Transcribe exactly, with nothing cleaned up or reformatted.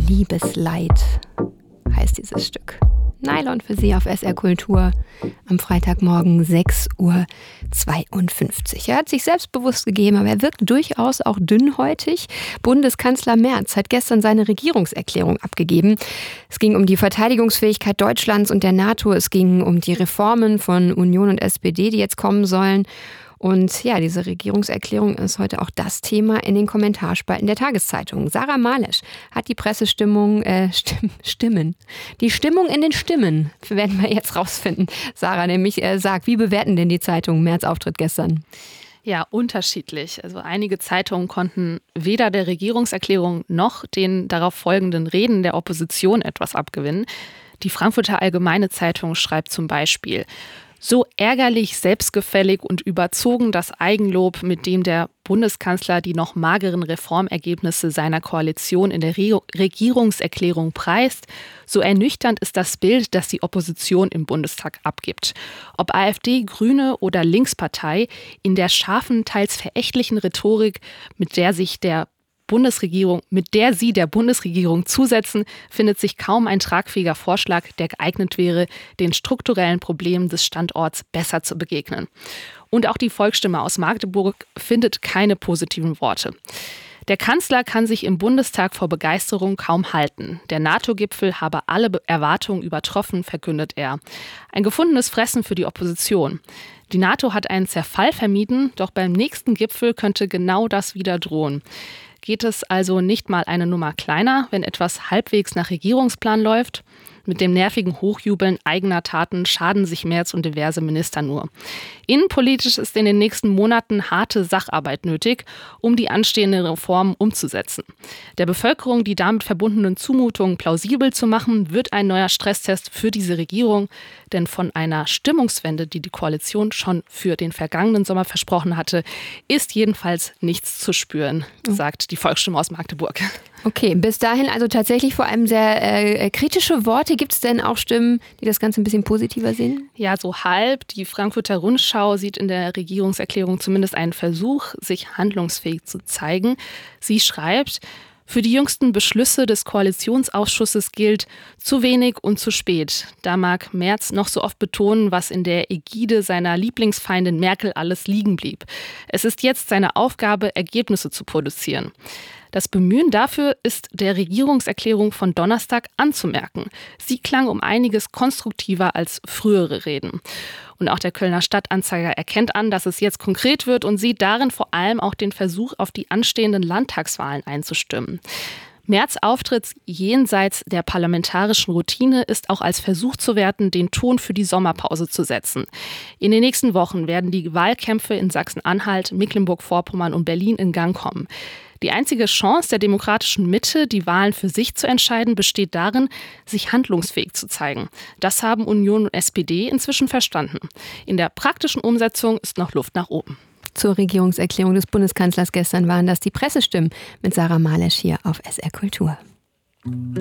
Liebesleid heißt dieses Stück. Nylon für Sie auf S R Kultur am Freitagmorgen sechs Uhr zweiundfünfzig. Er hat sich selbstbewusst gegeben, aber er wirkt durchaus auch dünnhäutig. Bundeskanzler Merz hat gestern seine Regierungserklärung abgegeben. Es ging um die Verteidigungsfähigkeit Deutschlands und der NATO. Es ging um die Reformen von Union und S P D, die jetzt kommen sollen. Und ja, diese Regierungserklärung ist heute auch das Thema in den Kommentarspalten der Tageszeitung. Sarah Malesch hat die Pressestimmung, äh, Stimm, Stimmen, die Stimmung in den Stimmen, werden wir jetzt rausfinden. Sarah nämlich äh, sagt, wie bewerten denn die Zeitungen Merz' Auftritt gestern? Ja, unterschiedlich. Also einige Zeitungen konnten weder der Regierungserklärung noch den darauf folgenden Reden der Opposition etwas abgewinnen. Die Frankfurter Allgemeine Zeitung schreibt zum Beispiel: So ärgerlich, selbstgefällig und überzogen das Eigenlob, mit dem der Bundeskanzler die noch mageren Reformergebnisse seiner Koalition in der Re- Regierungserklärung preist, so ernüchternd ist das Bild, das die Opposition im Bundestag abgibt. Ob AfD, Grüne oder Linkspartei, in der scharfen, teils verächtlichen Rhetorik, mit der sich der Bundesregierung, mit der sie der Bundesregierung zusetzen, findet sich kaum ein tragfähiger Vorschlag, der geeignet wäre, den strukturellen Problemen des Standorts besser zu begegnen. Und auch die Volksstimme aus Magdeburg findet keine positiven Worte. Der Kanzler kann sich im Bundestag vor Begeisterung kaum halten. Der NATO-Gipfel habe alle Erwartungen übertroffen, verkündet er. Ein gefundenes Fressen für die Opposition. Die NATO hat einen Zerfall vermieden, doch beim nächsten Gipfel könnte genau das wieder drohen. Geht es also nicht mal eine Nummer kleiner, wenn etwas halbwegs nach Regierungsplan läuft? Mit dem nervigen Hochjubeln eigener Taten schaden sich Merz und diverse Minister nur. Innenpolitisch ist in den nächsten Monaten harte Sacharbeit nötig, um die anstehenden Reformen umzusetzen. Der Bevölkerung die damit verbundenen Zumutungen plausibel zu machen, wird ein neuer Stresstest für diese Regierung. Denn von einer Stimmungswende, die die Koalition schon für den vergangenen Sommer versprochen hatte, ist jedenfalls nichts zu spüren, sagt die Volksstimme aus Magdeburg. Okay, bis dahin also tatsächlich vor allem sehr äh, kritische Worte. Gibt es denn auch Stimmen, die das Ganze ein bisschen positiver sehen? Ja, so halb. Die Frankfurter Rundschau sieht in der Regierungserklärung zumindest einen Versuch, sich handlungsfähig zu zeigen. Sie schreibt: Für die jüngsten Beschlüsse des Koalitionsausschusses gilt zu wenig und zu spät. Da mag Merz noch so oft betonen, was in der Ägide seiner Lieblingsfeindin Merkel alles liegen blieb. Es ist jetzt seine Aufgabe, Ergebnisse zu produzieren. Das Bemühen dafür ist der Regierungserklärung von Donnerstag anzumerken. Sie klang um einiges konstruktiver als frühere Reden. Und auch der Kölner Stadtanzeiger erkennt an, dass es jetzt konkret wird und sieht darin vor allem auch den Versuch, auf die anstehenden Landtagswahlen einzustimmen. Merz' Auftritt jenseits der parlamentarischen Routine ist auch als Versuch zu werten, den Ton für die Sommerpause zu setzen. In den nächsten Wochen werden die Wahlkämpfe in Sachsen-Anhalt, Mecklenburg-Vorpommern und Berlin in Gang kommen. Die einzige Chance der demokratischen Mitte, die Wahlen für sich zu entscheiden, besteht darin, sich handlungsfähig zu zeigen. Das haben Union und S P D inzwischen verstanden. In der praktischen Umsetzung ist noch Luft nach oben. Zur Regierungserklärung des Bundeskanzlers gestern waren das die Pressestimmen mit Sarah Malesch hier auf S R Kultur.